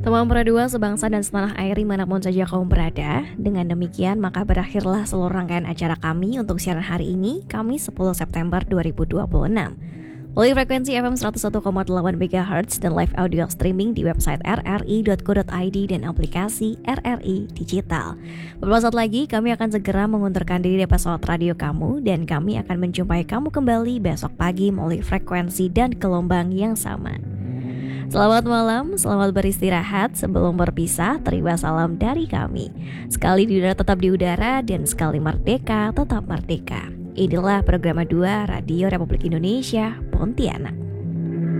Teman dua sebangsa dan setanah air dimanapun saja kamu berada. Dengan demikian maka berakhirlah seluruh rangkaian acara kami untuk siaran hari ini, Kamis 10 September 2026. Melalui frekuensi FM 101,8 MHz dan live audio streaming di website rri.co.id dan aplikasi RRI Digital. Beberapa saat lagi kami akan segera mengundurkan diri dari pesawat radio kamu dan kami akan menjumpai kamu kembali besok pagi melalui frekuensi dan gelombang yang sama. Selamat malam, selamat beristirahat. Sebelum berpisah, terima salam dari kami. Sekali di udara tetap di udara dan sekali merdeka tetap merdeka. Inilah program 2 Radio Republik Indonesia Pontianak.